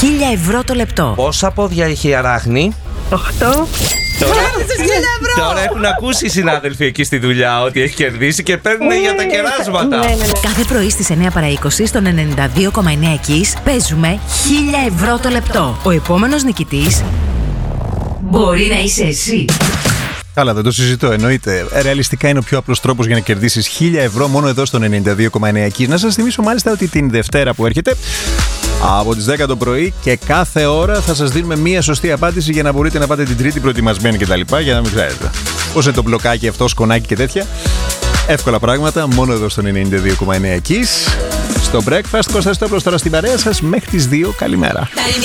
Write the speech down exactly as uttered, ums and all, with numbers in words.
χίλια ευρώ το λεπτό. Πόσα πόδια έχει η αράχνη? Οχτώ. Τώρα, τώρα έχουν ακούσει οι συνάδελφοι εκεί στη δουλειά ότι έχει κερδίσει και παίρνουν για τα κεράσματα. Ναι, ναι, ναι. Κάθε πρωί στις εννιά παρά είκοσι στον ενενήντα δύο κόμμα εννέα Kiss παίζουμε χίλια ευρώ το λεπτό. Ο επόμενος νικητής μπορεί να είσαι εσύ. Καλά, δεν το συζητώ, εννοείται. Ρεαλιστικά είναι ο πιο απλός τρόπος για να κερδίσεις χίλια ευρώ μόνο εδώ στον ενενήντα δύο κόμμα εννέα Kiss. Να σας θυμίσω μάλιστα ότι την Δευτέρα που έρχεται, από τις δέκα το πρωί και κάθε ώρα θα σας δίνουμε μία σωστή απάντηση για να μπορείτε να πάτε την Τρίτη προετοιμασμένοι κτλ. Για να μην ξέρετε πώς είναι το μπλοκάκι αυτό, σκονάκι και τέτοια. Εύκολα πράγματα, μόνο εδώ στον ενενήντα δύο κόμμα εννέα Kiss. Στο Breakfast, Κώστας Τόπλος τώρα στην παρέα σας μέχρι τις δύο. Καλημέρα.